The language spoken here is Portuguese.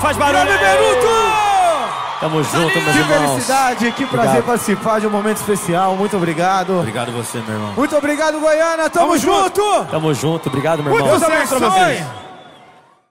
Faz barulho. Grande Beruto! Tamo junto, meus Que irmãos. felicidade, que prazer participar de um momento especial. Muito obrigado. Obrigado você, meu irmão. Muito obrigado, Goiânia. Tamo junto. Tamo junto. Obrigado, meu irmão. Muitos abençoe.